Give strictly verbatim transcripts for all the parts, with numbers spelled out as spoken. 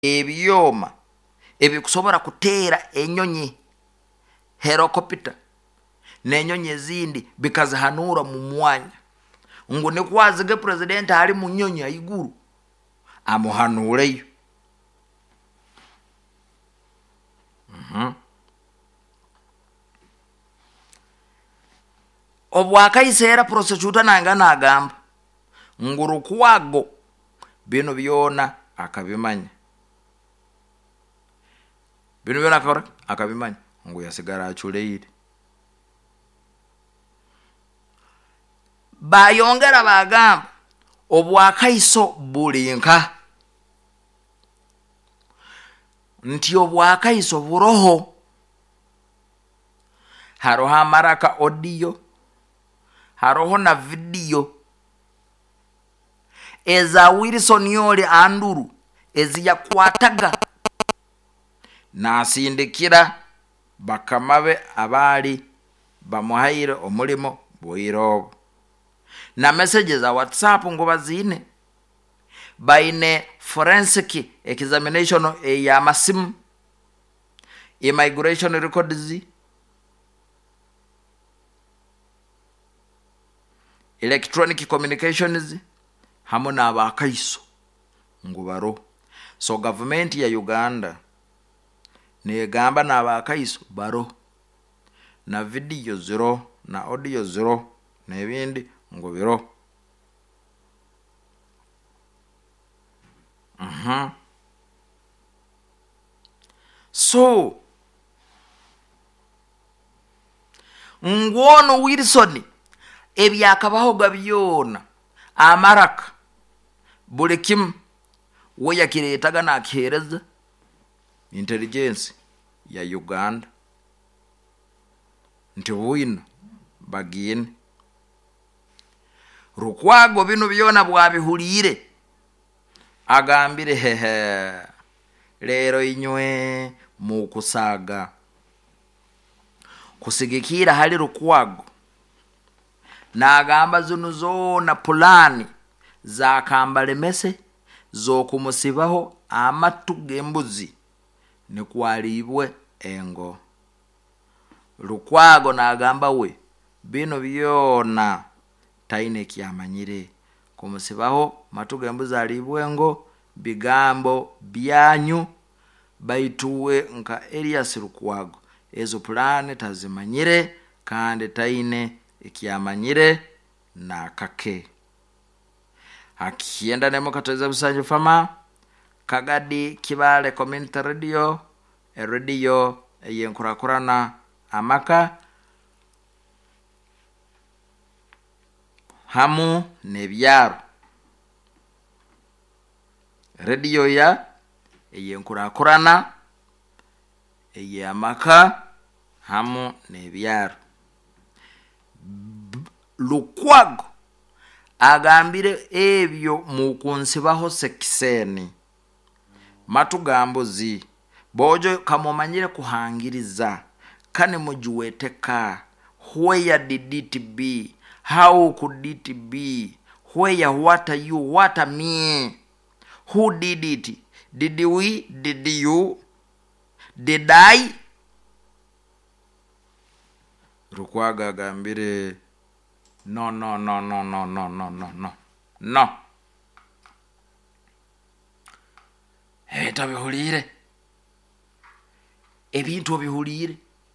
ebyoma ebikusobora kuteera enyonyi helicopter n'enyonyi ezindi bikazihanura mu mwanya ngo ne kwazige president ali mu nyonyi aiguru amuhanureyo. Mhm. Obwakaisera prosecutor nanga nagamba nguru kwago bino byona akabimanya bino byona akora akabimanya ngo yasigara achuleire bayongera bagamba obwakaiso bulinka nti obwakaiso buroho haroho amaraka audio haroho na video eza Wilson yoli anduru eziya kwataga nasindikira bakamabe abali bamuhaire omulimo bwiro na messages za WhatsApp ngo bazine baine forensic examination e ya masimu immigration records electronic communications hamona abakaiso ngo baro. So government ya Uganda negamba na abakaiso baro na video zero na audio zero na ebindi ngo biro. Mhm. So ngono Wilson ebyakabaho gabyona amaraka bulikim we yakiretaga na kereza intelligence ya Uganda nti wino bagine rukwago bino byona bwabihulire agambire hehe lero inywe mu kusaga kusigikira hali rukwago nagamba zunu zona plani za kambalemese zo kumusibaho amatu gembuzi ne kwalibwe engo. Rukwago nagamba we bino byona taine kyamanyire kumusibaho matu gembuzi alibwe engo bigambo byanyu baituwe nka Elias Rukwago ezo plani tazimanyire kandi taine ikiamanyire na kake akienda nemo katoza busanju fama kagadi kibale community radio e radio yenkurakurana amaka hamu nebyaro radio ya yenkurakurana eye amaka hamu nebyaro. Lukwago agambire ebyo mukunsibaho sekiseni matugambozi bojo kamomanyire kuhangiriza kane mujuweteka where did it be, how could it be, where, what are you, what are me, who did it, did we, did you, did I. Rukwago agambire no no no no no no no no no no ebintu bihulire ebintu bihulire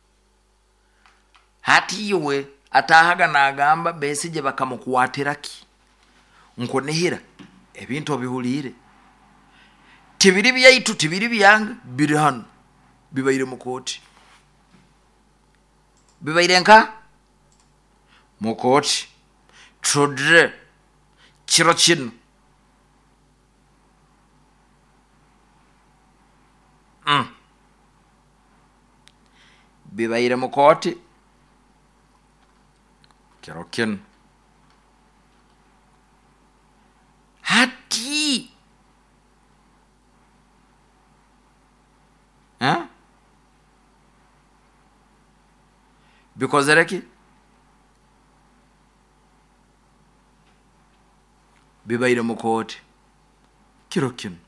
hati yowe atahaga nagamba besije bakamukuwatiraki nkonehira ebintu bihulire tibiri byaitu tibiri byanga biri hano bibaire mukoti bibaire nka mukoti trudre chirochin mm bibaire mukoti kirokin hati huh? Because ereki bibaire mukoti kirokin